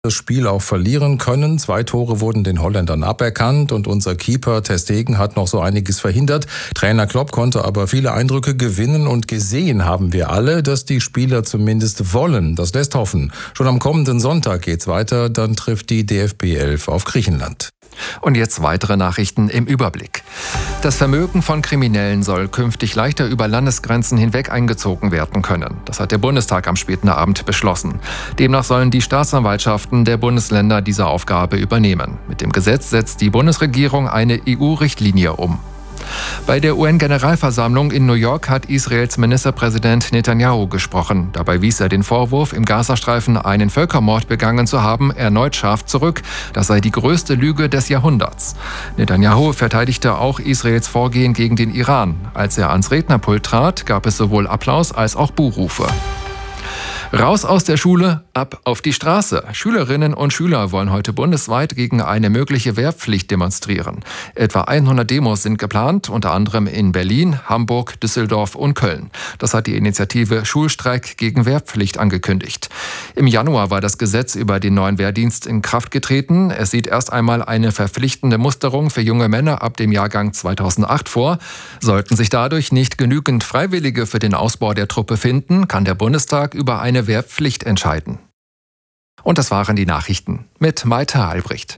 das Spiel auch verlieren können. 2 Tore wurden den Holländern aberkannt und unser Keeper ter Stegen hat noch so einiges verhindert. Trainer Klopp konnte aber viele Eindrücke gewinnen und gesehen haben wir alle, dass die Spieler zumindest wollen. Das lässt hoffen. Schon am kommenden Sonntag geht's weiter, dann trifft die DFB 11 auf Griechenland. Und jetzt weitere Nachrichten im Überblick. Das Vermögen von Kriminellen soll künftig leichter über Landesgrenzen hinweg eingezogen werden können. Das hat der Bundestag am späten Abend beschlossen. Demnach sollen die Staatsanwaltschaften der Bundesländer diese Aufgabe übernehmen. Mit dem Gesetz setzt die Bundesregierung eine EU-Richtlinie um. Bei der UN-Generalversammlung in New York hat Israels Ministerpräsident Netanyahu gesprochen. Dabei wies er den Vorwurf, im Gazastreifen einen Völkermord begangen zu haben, erneut scharf zurück. Das sei die größte Lüge des Jahrhunderts. Netanyahu verteidigte auch Israels Vorgehen gegen den Iran. Als er ans Rednerpult trat, gab es sowohl Applaus als auch Buhrufe. Raus aus der Schule, ab auf die Straße. Schülerinnen und Schüler wollen heute bundesweit gegen eine mögliche Wehrpflicht demonstrieren. Etwa 100 Demos sind geplant, unter anderem in Berlin, Hamburg, Düsseldorf und Köln. Das hat die Initiative Schulstreik gegen Wehrpflicht angekündigt. Im Januar war das Gesetz über den neuen Wehrdienst in Kraft getreten. Es sieht erst einmal eine verpflichtende Musterung für junge Männer ab dem Jahrgang 2008 vor. Sollten sich dadurch nicht genügend Freiwillige für den Ausbau der Truppe finden, kann der Bundestag über eine Wehrpflicht entscheiden. Und das waren die Nachrichten mit Maite Albrecht.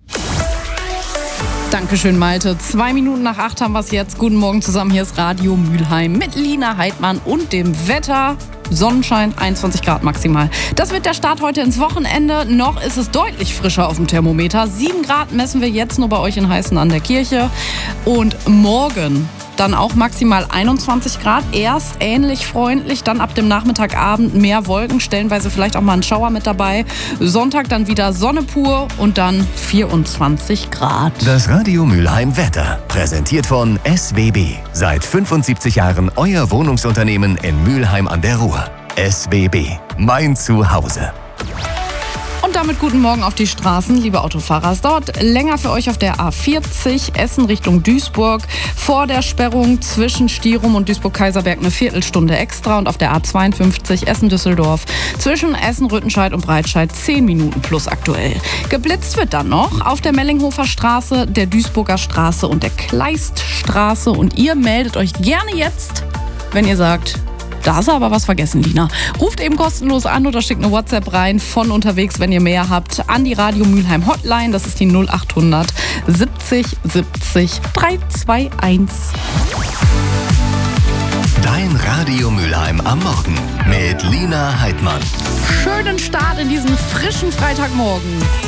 Dankeschön, Malte. 2 Minuten nach 8 haben wir es jetzt. Guten Morgen zusammen. Hier ist Radio Mülheim mit Lina Heidmann und dem Wetter. Sonnenschein, 21 Grad maximal. Das wird der Start heute ins Wochenende. Noch ist es deutlich frischer auf dem Thermometer. 7 Grad messen wir jetzt nur bei euch in Heißen an der Kirche. Und morgen dann auch maximal 21 Grad. Erst ähnlich freundlich, dann ab dem Nachmittagabend mehr Wolken, stellenweise vielleicht auch mal ein Schauer mit dabei. Sonntag dann wieder Sonne pur und dann 24 Grad. Das Radio Mülheim Wetter, präsentiert von SWB. Seit 75 Jahren euer Wohnungsunternehmen in Mülheim an der Ruhr. SWB, mein Zuhause. Und damit guten Morgen auf die Straßen, liebe Autofahrer. Es dauert länger für euch auf der A40 Essen Richtung Duisburg. Vor der Sperrung zwischen Stierum und Duisburg-Kaiserberg eine Viertelstunde extra. Und auf der A52 Essen-Düsseldorf zwischen Essen-Rüttenscheid und Breitscheid 10 Minuten plus aktuell. Geblitzt wird dann noch auf der Mellinghofer Straße, der Duisburger Straße und der Kleiststraße. Und ihr meldet euch gerne jetzt, wenn ihr sagt, da hast du aber was vergessen, Lina. Ruft eben kostenlos an oder schickt eine WhatsApp rein von unterwegs, wenn ihr mehr habt, an die Radio Mülheim Hotline. Das ist die 0800 70 70 321. Dein Radio Mülheim am Morgen mit Lina Heidmann. Schönen Start in diesen frischen Freitagmorgen.